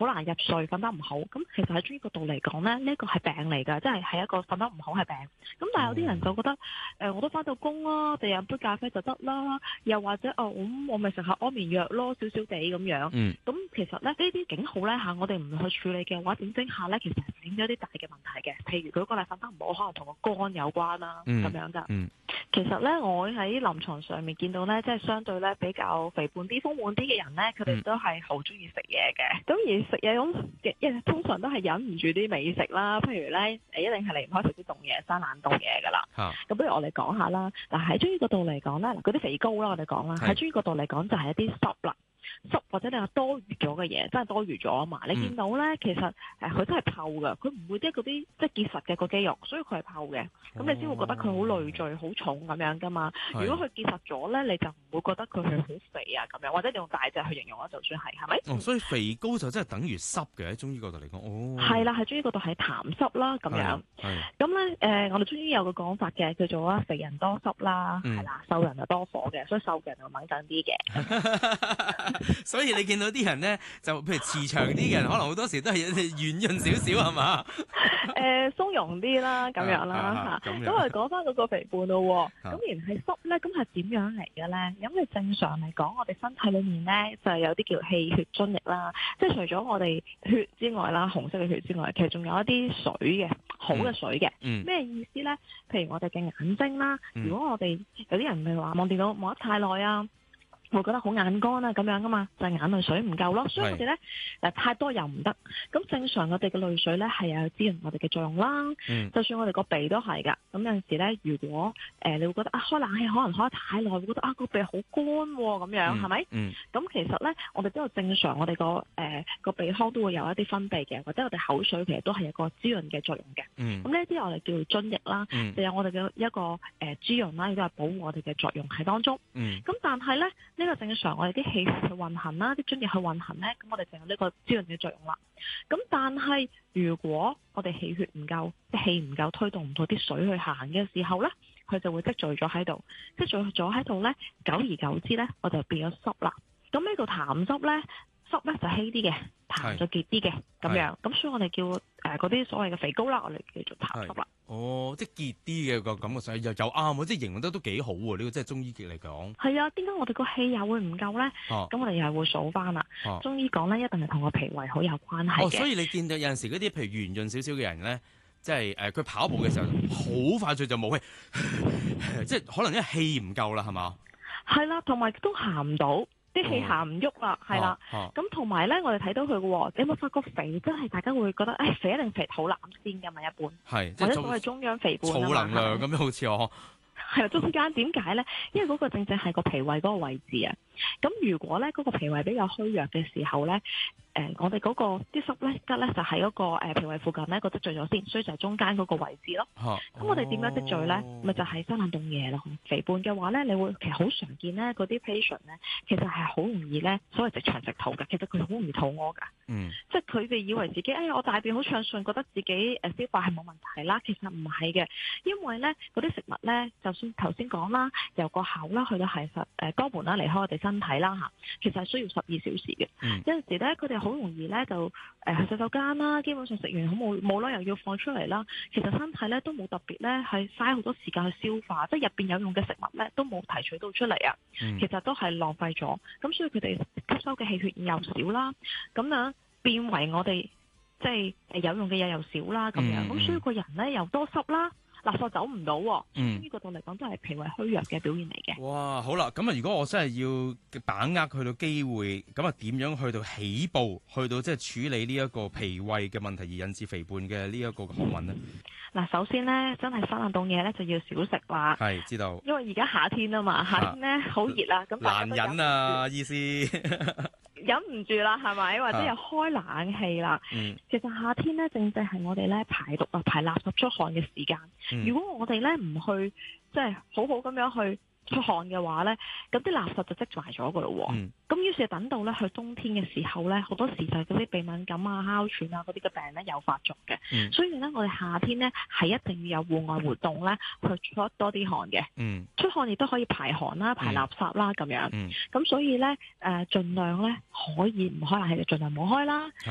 好難入睡，瞓得唔好。咁其實喺中醫角度嚟講咧，呢個係病嚟㗎，即係一個瞓得唔好係病。咁但係有啲人就覺得我都翻到工啦，第日飲杯咖啡就得啦，又或者咁我咪食下安眠藥咯，少少地咁樣。咁其實咧呢啲警號咧我哋唔去處理嘅話，整下咧其實係影咗啲大嘅問題嘅。譬如舉個例，瞓得唔好，可能同個肝有關啦，咁樣㗎。其實咧，我喺臨床上面見到咧，即係相對咧比較肥胖啲、豐滿啲嘅人咧，佢哋都係好中意食嘢嘅。咁而食嘢咁，通常都係忍唔住啲美食啦。譬如咧，一定係離唔開食啲凍嘢、生冷凍嘢噶啦。咁不如我哋講下啦。嗱，喺中醫角度嚟講咧，嗰啲肥膏啦，我哋講啦。喺中醫角度嚟講，就係一啲濕啦。濕或者你話多餘咗嘅嘢，真係多餘咗啊嘛！你見到咧，其實佢真係泡㗎，佢唔會啲嗰啲即係結實嘅個肌肉，所以佢係泡嘅。咁你先會覺得佢好累贅、好重咁樣噶嘛。如果佢結實咗咧，你就唔會覺得佢係好肥啊咁樣，或者你用大隻去形容啦，就算係咪？ 所以肥膏就真係等於濕嘅喺中醫角度嚟講。 係啦，喺中醫角度係痰濕啦咁樣。咁咧我哋中醫有個講法嘅，叫做肥人多濕啦，係啦，瘦人就多火嘅，所以瘦嘅人就猛震啲嘅。 所以你見到啲人咧，就譬如慈祥啲嘅人，可能好多時都係圓潤少少係嘛？ 鬆容啲啦，咁樣啦嚇。咁我哋講翻嗰個肥胖咯。咁然係濕咧，咁係點樣嚟嘅咧？咁你正常嚟講，我哋身體裏面咧就係有啲叫氣血津液啦。即係除咗我哋血之外啦，紅色嘅血之外，其實仲有一啲水嘅，好嘅水嘅。咩意思咧？譬如我哋嘅眼睛啦，如果我哋有啲人咪話望電腦望得太耐啊，會覺得好眼乾啊咁樣噶嘛，就係眼淚水唔夠咯。所以我哋咧太多又唔得。咁正常我哋嘅淚水咧係有滋潤我哋嘅作用啦。就算我哋個鼻都係㗎。咁有陣時咧，如果你會覺得開冷氣可能開得太耐，會覺得個鼻好乾喎咁樣，係咪？咁其實咧，我哋都有正常我哋個鼻腔都會有一啲分泌嘅，或者我哋口水其實都係有個滋潤嘅作用嘅。咁呢啲我哋叫津液啦，就有我哋嘅一個滋潤啦，亦都係保護我哋嘅作用喺當中。咁但係咧，呢個正常我哋啲氣血去運行啦，啲津液去運行咧，咁我哋就有呢個滋潤嘅作用啦。咁但係如果我哋氣血唔夠，啲氣唔夠推動唔到啲水去行嘅時候咧，佢就會積聚咗喺度，積聚咗喺度咧，久而久之咧，我就變咗濕啦。咁呢個痰濕咧，濕咧就稀啲嘅，痰就結啲嘅咁樣。咁所以我哋叫嗰啲所謂嘅肥膏啦，我哋叫做痰濕啦。 即係結啲嘅個感覺上又啱喎，即係形容得都幾好喎。呢個即係中醫極嚟講。係啊，點解我哋個氣又會唔夠咧？咁我哋又係會數翻啦。中醫講咧，一定係同個脾胃好有關係嘅。 所以你見到有陣時嗰啲譬如圓潤少少嘅人咧，即係佢跑步嘅時候好快脆就冇氣，即係可能因為氣唔夠啦，係嘛？係啦，同埋都行唔到。啲氣行唔喐啦，係啦，咁同埋咧，我哋睇到佢嘅喎，你有冇發覺肥真係大家會覺得，肥一定肥肚腩先㗎嘛，一般，或者所謂中央肥胖啊嘛， 儲能量咁樣好似我。 係啦，中間點解咧？因為嗰個正正係個脾胃嗰個位置啊。咁如果咧嗰個脾胃比較虛弱嘅時候咧，我哋嗰個啲濕咧吉咧就喺嗰個脾胃附近咧個積聚咗先，所以就係中間嗰個位置咯。咁我哋點樣積聚咧？咪就係生冷凍嘢咯。肥胖嘅話咧，你會其實好常見咧，嗰啲 patient 咧，其實係好容易咧，所謂直腸直肚嘅。其實佢好容易肚屙㗎。即係佢哋以為自己我大便好暢順，覺得自己消化係冇問題啦。其實唔係嘅，因為咧嗰啲食物咧，就算頭先講啦，由個口啦去到係肛門啦離開我哋身體啦嚇，其實係需要12小時嘅。有陣時咧，佢哋好容易咧就去洗手間啦，基本上食完好冇啦，又要放出嚟啦。其實身體咧都冇特別咧係嘥好多時間去消化，即係入邊有用嘅食物咧都冇提取到出嚟啊。其實都係浪費咗。咁所以佢哋吸收嘅氣血又少啦，咁樣變為我哋即係有用嘅嘢又少啦，咁樣咁所以個人咧又多濕啦。垃圾走唔到，呢個度嚟講都係脾胃虛弱嘅表現嚟嘅。 哇，好啦，咁啊，如果我真係要把握去到機會，咁啊點樣去到起步，去到即係處理呢一個脾胃嘅問題而引致肥胖嘅呢一個學問呢？ 嗱，首先咧，真係生冷凍嘢咧就要少食啦。 係知道， 因為而家夏天啊嘛，夏天咧好熱啦，咁難忍啊，意思。 忍唔住啦，係咪？或者又開冷氣啦。其實夏天咧，正正係我哋咧排毒啊、排垃圾出汗嘅時間。如果我哋咧唔去，即係好好咁樣去出汗嘅話咧，咁啲垃圾就積埋咗噶咯。咁於是等到咧去冬天嘅時候咧，好多時就係嗰啲鼻敏感啊、哮喘啊嗰啲嘅病咧有發作嘅。所以咧，我哋夏天咧係一定要有戶外活動咧去出多啲汗嘅。出汗亦都可以排寒啦、排垃圾啦咁樣。咁所以咧盡量咧可以唔開冷氣就盡量唔好開啦。